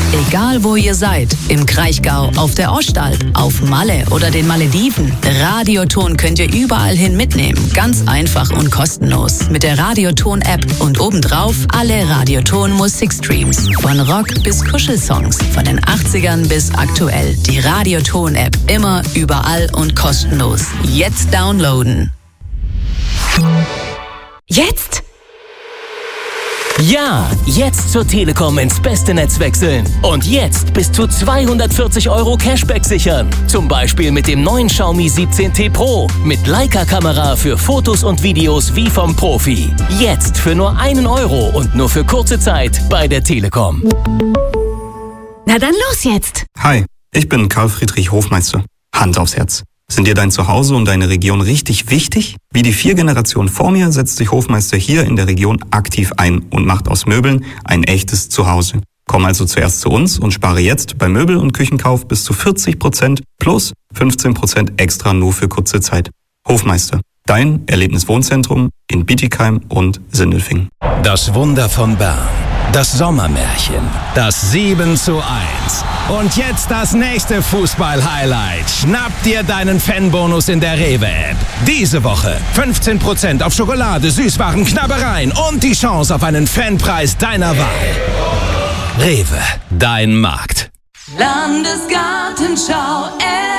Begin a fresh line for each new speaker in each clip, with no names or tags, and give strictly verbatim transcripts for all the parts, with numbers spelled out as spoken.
Egal wo ihr seid, im Kraichgau, auf der Ostalb, auf Malle oder den Malediven, Radioton könnt ihr überall hin mitnehmen. Ganz einfach und kostenlos. Mit der Radioton-App und obendrauf alle Radioton-Musikstreams. Von Rock bis Kuschelsongs, von den achtzigern bis aktuell. Die Radioton-App immer, überall und kostenlos. Jetzt downloaden.
Jetzt?
Ja, jetzt zur Telekom ins beste Netz wechseln. Und jetzt bis zu zweihundertvierzig Euro Cashback sichern. Zum Beispiel mit dem neuen Xiaomi siebzehn T Pro. Mit Leica-Kamera für Fotos und Videos wie vom Profi. Jetzt für nur einen Euro und nur für kurze Zeit bei der Telekom.
Na dann los jetzt.
Hi, ich bin Karl Friedrich Hofmeister. Hand aufs Herz. Sind dir dein Zuhause und deine Region richtig wichtig? Wie die vier Generationen vor mir setzt sich Hofmeister hier in der Region aktiv ein und macht aus Möbeln ein echtes Zuhause. Komm also zuerst zu uns und spare jetzt bei Möbel- und Küchenkauf bis zu vierzig Prozent plus fünfzehn Prozent extra nur für kurze Zeit. Hofmeister, dein Erlebniswohnzentrum in Bietigheim und Sindelfingen.
Das Wunder von Bern. Das Sommermärchen. Das sieben zu eins. Und jetzt das nächste Fußball-Highlight. Schnapp dir deinen Fanbonus in der Rewe-App. Diese Woche fünfzehn Prozent auf Schokolade, Süßwaren, Knabbereien und die Chance auf einen Fanpreis deiner Wahl. Rewe, dein Markt.
Landesgartenschau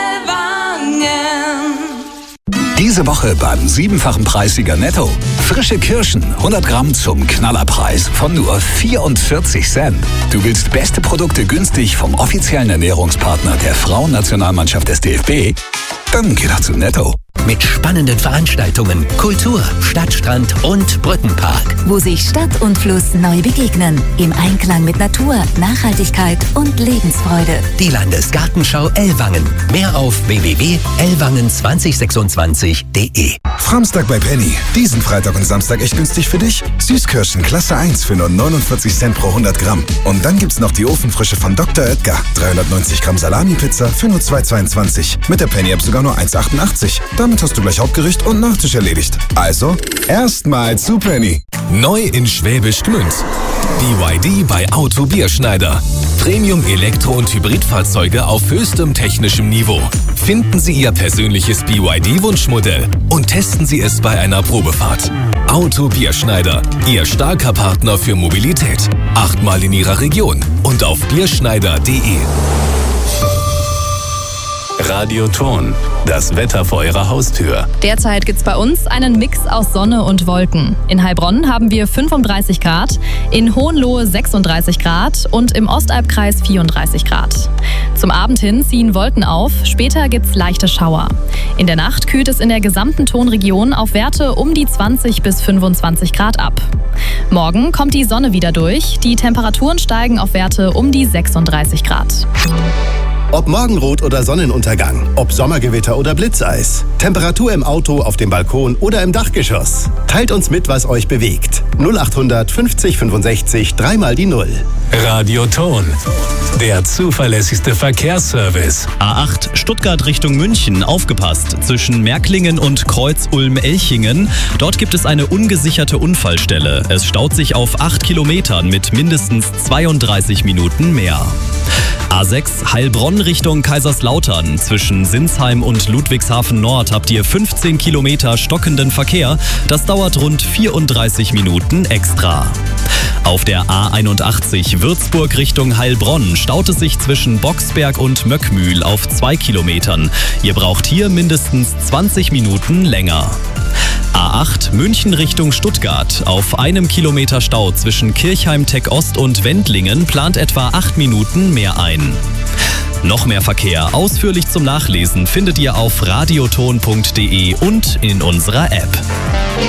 Ellwangen.
Diese Woche beim siebenfachen Preissieger Netto. Frische Kirschen, hundert Gramm zum Knallerpreis von nur vierundvierzig Cent. Du willst beste Produkte günstig vom offiziellen Ernährungspartner der Frauennationalmannschaft des D F B? Dann geh doch zu Netto.
Mit spannenden Veranstaltungen, Kultur, Stadtstrand und Brückenpark.
Wo sich Stadt und Fluss neu begegnen. Im Einklang mit Natur, Nachhaltigkeit und Lebensfreude.
Die Landesgartenschau Ellwangen. Mehr auf w w w punkt ellwangen zwanzig sechsundzwanzig punkt de.
Samstag bei Penny. Diesen Freitag und Samstag echt günstig für dich. Süßkirschen Klasse eins für nur neunundvierzig Cent pro hundert Gramm. Und dann gibt's noch die Ofenfrische von Doktor Oetker. dreihundertneunzig Gramm Salami-Pizza für nur zwei zweiundzwanzig. Mit der Penny-App sogar nur eins achtundachtzig. Damit hast du gleich Hauptgericht und Nachtisch erledigt. Also, erstmal zu Penny.
Neu in Schwäbisch Gmünd. B Y D bei Auto Bierschneider. Premium Elektro- und Hybridfahrzeuge auf höchstem technischem Niveau. Finden Sie Ihr persönliches B Y D-Wunschmodell und testen Sie es bei einer Probefahrt. Auto Bierschneider, Ihr starker Partner für Mobilität. Achtmal in Ihrer Region und auf bierschneider punkt de.
Radioton, das Wetter vor Ihrer Haustür.
Derzeit gibt's bei uns einen Mix aus Sonne und Wolken. In Heilbronn haben wir fünfunddreißig Grad, in Hohenlohe sechsunddreißig Grad und im Ostalbkreis vierunddreißig Grad. Zum Abend hin ziehen Wolken auf, später gibt's leichte Schauer. In der Nacht kühlt es in der gesamten Tonregion auf Werte um die zwanzig bis fünfundzwanzig Grad ab. Morgen kommt die Sonne wieder durch, die Temperaturen steigen auf Werte um die sechsunddreißig Grad.
Ob Morgenrot oder Sonnenuntergang, ob Sommergewitter oder Blitzeis, Temperatur im Auto, auf dem Balkon oder im Dachgeschoss. Teilt uns mit, was euch bewegt. null achthundert fünfzig fünfundsechzig, dreimal die Null.
Radioton, der zuverlässigste Verkehrsservice.
A acht Stuttgart Richtung München, aufgepasst. Zwischen Märklingen und Kreuz-Ulm-Elchingen. Dort gibt es eine ungesicherte Unfallstelle. Es staut sich auf acht Kilometern mit mindestens zweiunddreißig Minuten mehr. A sechs Heilbronn Richtung Kaiserslautern. Zwischen Sinsheim und Ludwigshafen Nord habt ihr fünfzehn Kilometer stockenden Verkehr. Das dauert rund vierunddreißig Minuten extra. Auf der A einundachtzig Würzburg Richtung Heilbronn staut es sich zwischen Boxberg und Möckmühl auf zwei Kilometern. Ihr braucht hier mindestens zwanzig Minuten länger. A acht München Richtung Stuttgart. Auf einem Kilometer Stau zwischen Kirchheim-Tech Ost und Wendlingen plant etwa acht Minuten mehr ein. Noch mehr Verkehr ausführlich zum Nachlesen findet ihr auf radioton punkt de und in unserer App.